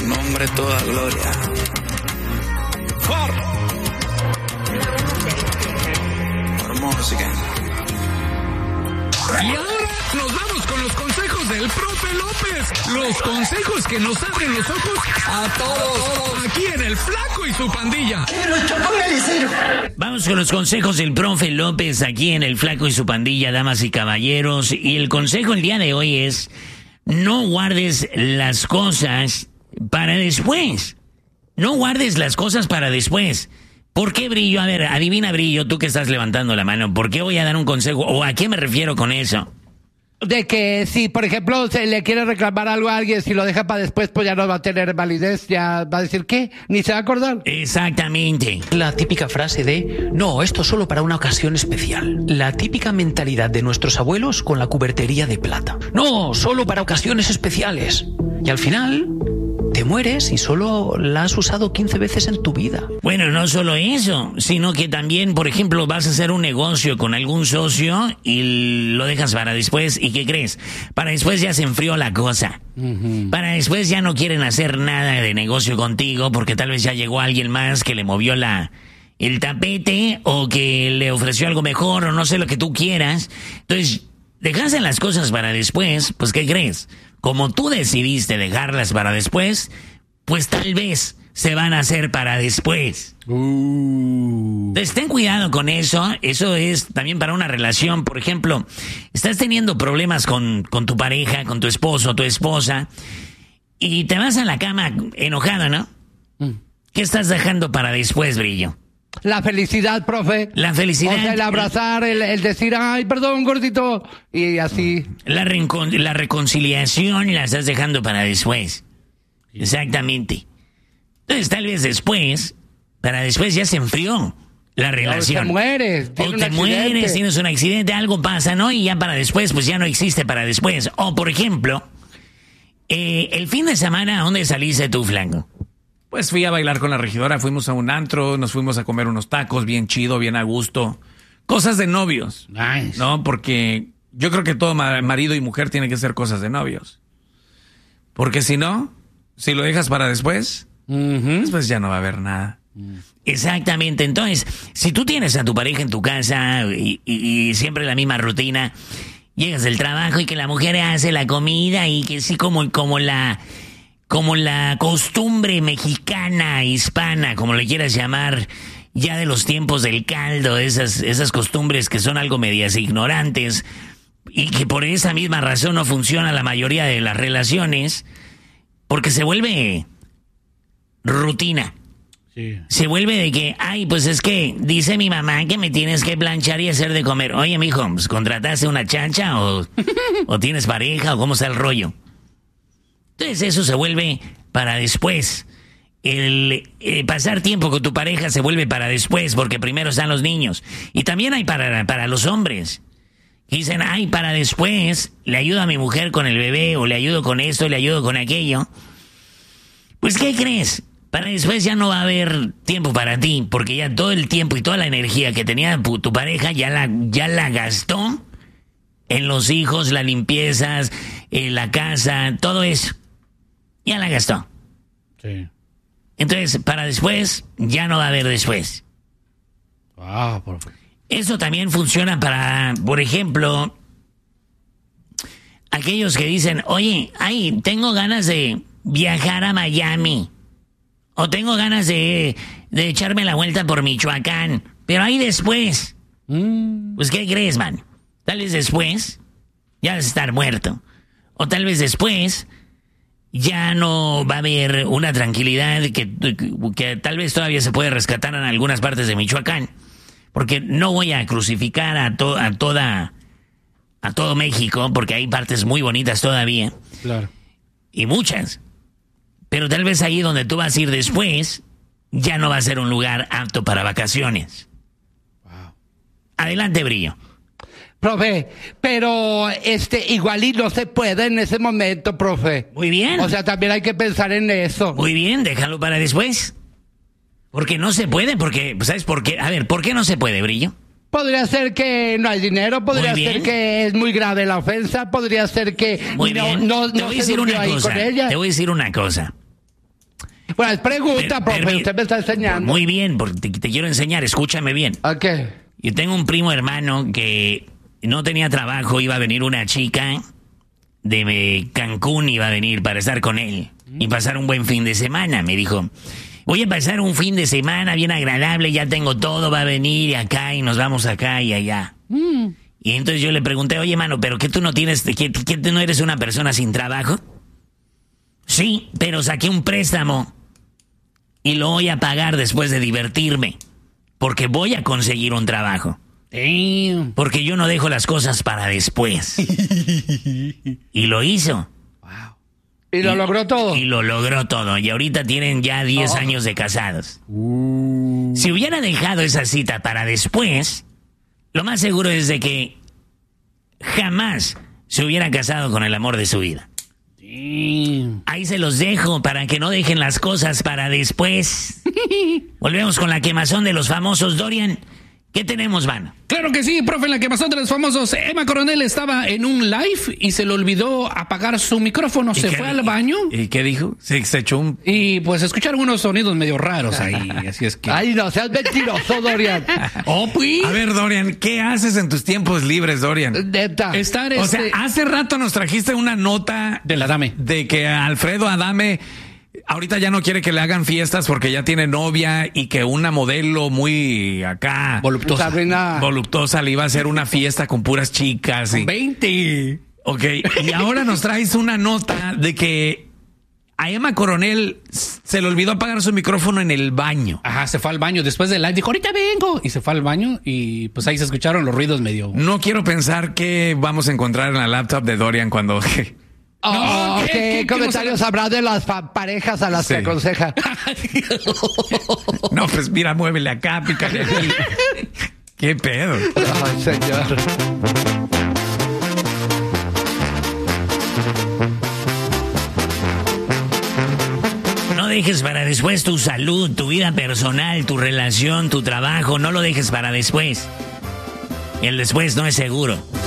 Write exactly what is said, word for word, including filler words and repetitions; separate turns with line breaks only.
nombre toda gloria. ¡For! Por música.
Y ahora nos vamos con los consejos del profe López. Los consejos que nos abren los ojos a todos. Aquí en El Flaco y su pandilla.
Vamos con los consejos del profe López aquí en El Flaco y su pandilla, damas y caballeros. Y el consejo el día de hoy es: no guardes las cosas para después. No guardes las cosas para después. ¿Por qué, Brillo? A ver, adivina, Brillo, tú que estás levantando la mano. ¿Por qué voy a dar un consejo? ¿O a qué me refiero con eso?
De que si, por ejemplo, se le quiere reclamar algo a alguien, si lo deja para después, pues ya no va a tener validez, ya va a decir ¿qué? Ni se va a acordar.
Exactamente.
La típica frase de, no, esto solo para una ocasión especial. La típica mentalidad de nuestros abuelos con la cubertería de plata. No, solo para ocasiones especiales. Y al final, te mueres y solo la has usado quince veces en tu vida.
Bueno, no solo eso, sino que también, por ejemplo, vas a hacer un negocio con algún socio y lo dejas para después. ¿Y qué crees? Para después ya se enfrió la cosa. Uh-huh. Para después ya no quieren hacer nada de negocio contigo porque tal vez ya llegó alguien más que le movió la el tapete o que le ofreció algo mejor o no sé lo que tú quieras. Entonces, dejaste las cosas para después, pues ¿qué crees? Como tú decidiste dejarlas para después, pues tal vez se van a hacer para después. Uh. Entonces ten cuidado con eso. Eso es también para una relación. Por ejemplo, estás teniendo problemas con, con tu pareja, con tu esposo, tu esposa, y te vas a la cama enojado, ¿no? Mm. ¿Qué estás dejando para después, Brillo?
La felicidad, profe.
La felicidad.
O sea, el abrazar, el, el decir, ay, perdón, gordito. Y así.
La, recon- la reconciliación la estás dejando para después. Exactamente. Entonces, tal vez después, para después ya se enfrió la relación.
O te mueres.
O te mueres, tienes un accidente, algo pasa, ¿no? Y ya para después, pues ya no existe para después. O, por ejemplo, eh, el fin de semana, ¿a dónde saliste tú, Flanco?
Pues fui a bailar con la regidora, fuimos a un antro, nos fuimos a comer unos tacos, bien chido, bien a gusto. Cosas de novios.
Nice.
¿No? Porque yo creo que todo marido y mujer tiene que ser cosas de novios. Porque si no, si lo dejas para después, uh-huh. después ya no va a haber nada.
Exactamente. Entonces, si tú tienes a tu pareja en tu casa y, y, y siempre la misma rutina, llegas del trabajo y que la mujer hace la comida y que sí como, como la... como la costumbre mexicana, hispana, como le quieras llamar, ya de los tiempos del caldo, esas, esas costumbres que son algo medias ignorantes y que por esa misma razón no funciona la mayoría de las relaciones, porque se vuelve rutina. Sí. Se vuelve de que, ay, pues es que dice mi mamá que me tienes que planchar y hacer de comer. Oye, mijo, pues, ¿contrataste una chancha o, o tienes pareja o cómo está el rollo? Entonces eso se vuelve para después. El, el pasar tiempo con tu pareja se vuelve para después, porque primero están los niños. Y también hay para, para los hombres. Dicen, ay, para después le ayudo a mi mujer con el bebé, o le ayudo con esto, le ayudo con aquello. Pues, ¿qué crees? Para después ya no va a haber tiempo para ti, porque ya todo el tiempo y toda la energía que tenía tu pareja ya la, ya la gastó en los hijos, las limpiezas, en la casa, todo eso. Ya la gastó. Sí. Entonces, para después, ya no va a haber después.
Ah, por favor.
Eso también funciona para, por ejemplo, aquellos que dicen, oye, ay, tengo ganas de viajar a Miami. O tengo ganas de, de echarme la vuelta por Michoacán. Pero ahí después. Mm. Pues, ¿qué crees, man? Tal vez después ya vas a estar muerto. O tal vez después ya no va a haber una tranquilidad que, que tal vez todavía se puede rescatar en algunas partes de Michoacán. Porque no voy a crucificar a, to, a toda a todo México, porque hay partes muy bonitas todavía.
Claro.
Y muchas. Pero tal vez ahí donde tú vas a ir después ya no va a ser un lugar apto para vacaciones. Wow. Adelante, Brillo.
Profe, pero este igual y no se puede en ese momento, profe.
Muy bien.
O sea, también hay que pensar en eso.
Muy bien, déjalo para después. Porque no se puede, porque, ¿sabes por qué? A ver, ¿por qué no se puede, Brillo?
Podría ser que no hay dinero, podría ser que es muy grave la ofensa, podría ser que
muy
no,
bien.
no,
Te
no
voy a
se
decir una
ahí
cosa.
con ella.
Te voy a decir una cosa.
Bueno, es pregunta,
Per-
profe,
permi-
usted me está enseñando.
Muy bien, porque te, te quiero enseñar, escúchame bien.
Ok.
Yo tengo un primo hermano que no tenía trabajo, iba a venir una chica de eh, Cancún, iba a venir para estar con él y pasar un buen fin de semana. Me dijo, voy a pasar un fin de semana bien agradable, ya tengo todo, va a venir acá y nos vamos acá y allá.
Mm.
Y entonces yo le pregunté, oye, mano, ¿pero qué tú no tienes, qué, qué tú no eres una persona sin trabajo? Sí, pero saqué un préstamo y lo voy a pagar después de divertirme, porque voy a conseguir un trabajo.
Damn.
Porque yo no dejo las cosas para después. Y lo hizo.
¿Y lo logró todo?
Y lo logró todo. Y ahorita tienen ya diez
Oh.
años de casados. Si hubiera dejado esa cita para después, lo más seguro es de que jamás se hubiera casado con el amor de su vida.
Damn.
Ahí se los dejo para que no dejen las cosas para después. Volvemos con la quemazón de los famosos. Dorian, ¿qué tenemos, mano?
Claro que sí, profe, en la quemazón de los famosos, Emma Coronel estaba en un live y se le olvidó apagar su micrófono, se
¿Y qué-
fue al baño
¿Y qué dijo? Se, se echó un...
y pues escucharon unos sonidos medio raros ahí, así es que...
Ay, no seas mentiroso, Dorian.
Oh, pues,
A ver, Dorian, ¿qué haces en tus tiempos libres, Dorian?
Neta.
estar
O sea,
este,
hace rato nos trajiste una nota
de la dame.
de que Alfredo Adame ahorita ya no quiere que le hagan fiestas porque ya tiene novia y que una modelo muy acá
Voluptuosa.
Sabrina.
voluptuosa le iba a hacer una fiesta con puras chicas. Y,
veinte.
ok, y ahora nos traes una nota de que a Emma Coronel se le olvidó apagar su micrófono en el baño.
Ajá, se fue al baño después del live, dijo, ahorita vengo. Y se fue al baño y pues ahí se escucharon los ruidos medio...
No quiero pensar qué vamos a encontrar en la laptop de Dorian cuando...
Oh,
No,
¿qué,
¿qué- qué- qué
comentarios habrá de las fa- parejas a las
Sí.
que aconseja?
No, pues mira, muévele acá, pícale aquí. ¿Qué pedo?
Ay, señor.
No dejes para después tu salud, tu vida personal, tu relación, tu trabajo. No lo dejes para después. El después no es seguro.